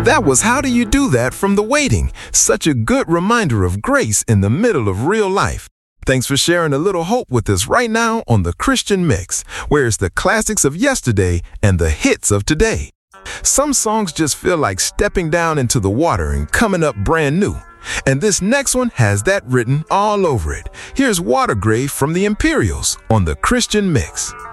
That was How Do You Do That from The Waiting. Such a good reminder of grace in the middle of real life. Thanks for sharing a little hope with us right now on The Christian Mix, where it's the classics of yesterday and the hits of today. Some songs just feel like stepping down into the water and coming up brand new. And this next one has that written all over it. Here's Watergrave from the Imperials on The Christian Mix.